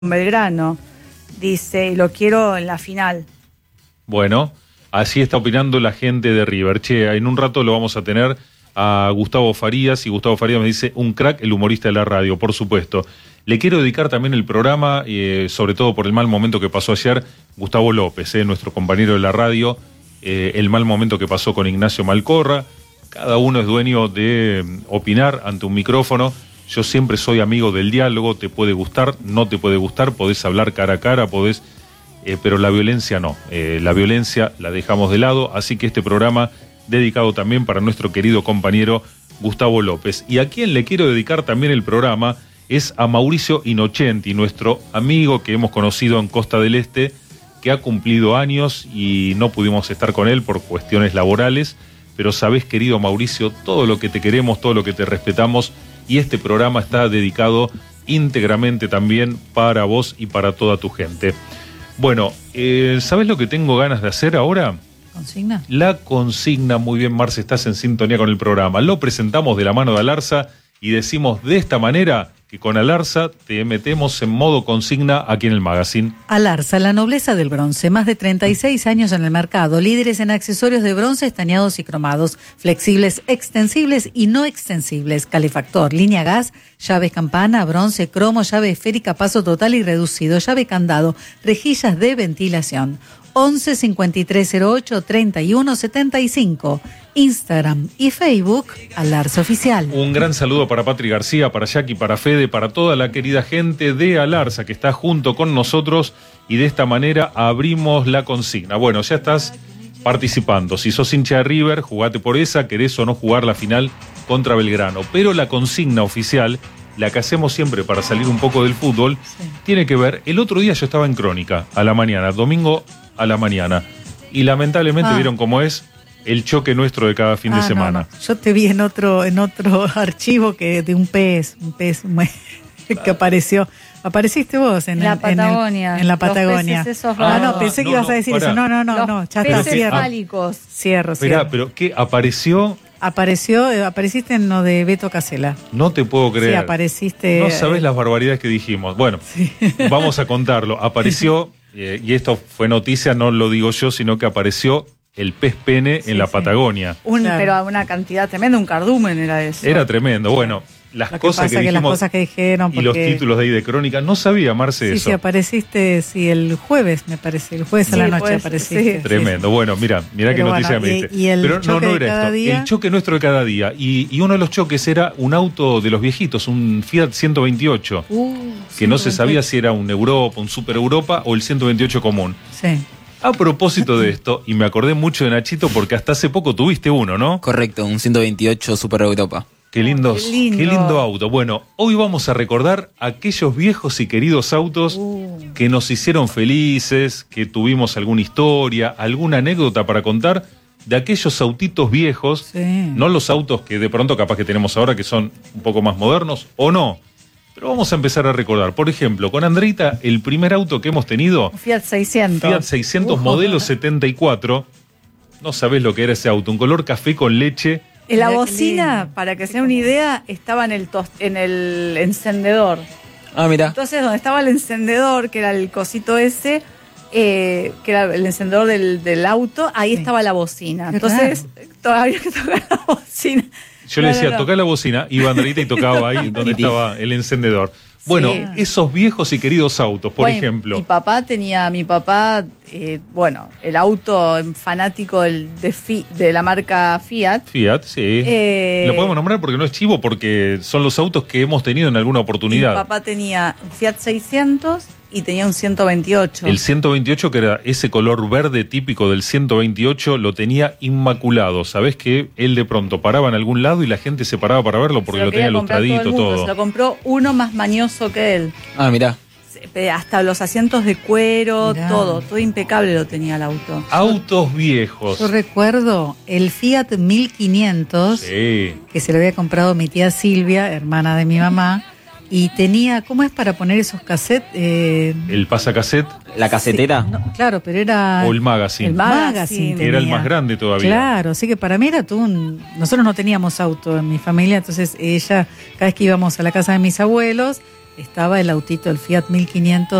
Belgrano, dice, y lo quiero en la final. Bueno, así está opinando la gente de River. Che, en un rato lo vamos a tener a Gustavo Farías, y Gustavo Farías me dice, un crack, el humorista de la radio, por supuesto. Le quiero dedicar también el programa, sobre todo por el mal momento que pasó ayer, Gustavo López, nuestro compañero de la radio, el mal momento que pasó con Ignacio Malcorra. Cada uno es dueño de opinar ante un micrófono. Yo siempre soy amigo del diálogo, te puede gustar, no te puede gustar, podés hablar cara a cara, podés, pero la violencia no. La violencia la dejamos de lado, así que este programa dedicado también para nuestro querido compañero Gustavo López. Y a quien le quiero dedicar también el programa es a Mauricio Innocenti, nuestro amigo que hemos conocido en Costa del Este, que ha cumplido años y no pudimos estar con él por cuestiones laborales, pero sabés, querido Mauricio, todo lo que te queremos, todo lo que te respetamos, y este programa está dedicado íntegramente también para vos y para toda tu gente. Bueno, ¿sabés lo que tengo ganas de hacer ahora? ¿Consigna? La consigna. Muy bien, Marce, estás en sintonía con el programa. Lo presentamos de la mano de Alarza y decimos de esta manera que con Alarza te metemos en modo consigna aquí en el magazine. Alarza, la nobleza del bronce. Más de 36 años en el mercado. Líderes en accesorios de bronce estañados y cromados. Flexibles, extensibles y no extensibles. Calefactor, línea gas, llaves campana, bronce, cromo, llave esférica, paso total y reducido, llave candado, rejillas de ventilación. 11 53 08 31 75. Instagram y Facebook, Alarza Oficial. Un gran saludo para Patri García, para Jackie, para Fede, para toda la querida gente de Alarza que está junto con nosotros, y de esta manera abrimos la consigna. Bueno, ya estás participando. Si sos hincha de River, jugate por esa, querés o no jugar la final contra Belgrano. Pero la consigna oficial, la que hacemos siempre para salir un poco del fútbol, tiene que ver, el otro día yo estaba en Crónica, a la mañana, domingo a la mañana, y lamentablemente vieron cómo es el choque nuestro de cada fin de semana. No. Yo te vi en otro archivo que de un pez que apareció. Apareciste vos en la Patagonia. En la Patagonia. Pensé que ibas a decir eso. No, ya está, cierro. Cierro. Pero ¿qué apareció? Apareciste en lo de Beto Casella. No te puedo creer. Sí, apareciste. No sabés las barbaridades que dijimos. Bueno, sí. Vamos a contarlo. Apareció, y esto fue noticia, no lo digo yo, sino que apareció el pez pene en la Patagonia. Pero a una cantidad tremenda, un cardumen era eso. Era tremendo. Bueno, las cosas que dijeron y los títulos de ahí de Crónica, no sabía, Marce, eso. Sí, apareciste, el jueves, me parece, el jueves a la noche apareciste. Sí. Tremendo, bueno, mira qué noticia me diste. Pero no era esto, el choque nuestro de cada día, y uno de los choques era un auto de los viejitos, un Fiat 128, que no se sabía si era un Europa, un Super Europa o el 128 común. Sí. A propósito de esto, y me acordé mucho de Nachito porque hasta hace poco tuviste uno, ¿no? Correcto, un 128 Super Europa. Qué lindo auto. Bueno, hoy vamos a recordar aquellos viejos y queridos autos que nos hicieron felices, que tuvimos alguna historia, alguna anécdota para contar de aquellos autitos viejos, no los autos que de pronto capaz que tenemos ahora que son un poco más modernos, o no. Pero vamos a empezar a recordar. Por ejemplo, con Andreita, el primer auto que hemos tenido, Fiat 600. Fiat 600 modelo 74. No sabés lo que era ese auto, un color café con leche. La bocina, para que se den una idea, estaba en el encendedor. Ah, mira. Entonces, donde estaba el encendedor, que era el cosito ese, que era el encendedor del auto, ahí estaba la bocina. Entonces, todavía había que tocar la bocina. Yo le decía, tocá la bocina, iba Andreita y tocaba ahí donde estaba el encendedor. Bueno, esos viejos y queridos autos, por ejemplo. Mi papá, el auto fanático de la marca Fiat. Fiat, sí. Lo podemos nombrar porque no es chivo, porque son los autos que hemos tenido en alguna oportunidad. Mi papá tenía un Fiat 600 y tenía un 128. El 128, que era ese color verde típico del 128, lo tenía inmaculado. Sabés que él de pronto paraba en algún lado y la gente se paraba para verlo porque lo tenía ilustradito, todo. Se lo compró uno más mañoso que él. Ah, mirá. Hasta los asientos de cuero, todo impecable lo tenía el auto. Autos viejos. Yo recuerdo el Fiat 1500, que se lo había comprado mi tía Silvia, hermana de mi mamá, y tenía, ¿cómo es para poner esos cassettes? El pasacassette. ¿La casetera? Claro, pero era... O el magazine. El magazine era el más grande todavía. Claro, así que para mí era todo Nosotros no teníamos auto en mi familia, entonces ella, cada vez que íbamos a la casa de mis abuelos, estaba el autito, el Fiat 1500